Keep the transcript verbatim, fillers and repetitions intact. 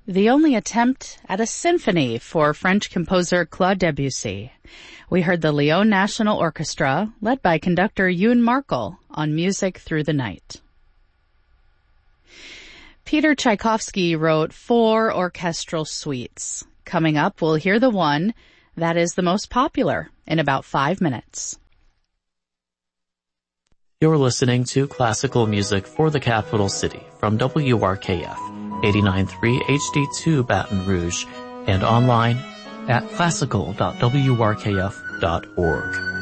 the only attempt at a symphony for French composer Claude Debussy. We heard the Lyon National Orchestra, led by conductor Youn Markel, on Music Through the Night. Peter Tchaikovsky wrote four orchestral suites. Coming up, we'll hear the one that is the most popular in about five minutes. You're listening to Classical Music for the Capital City from W R K F, eighty-nine point three H D two Baton Rouge, and online at classical dot w r k f dot org.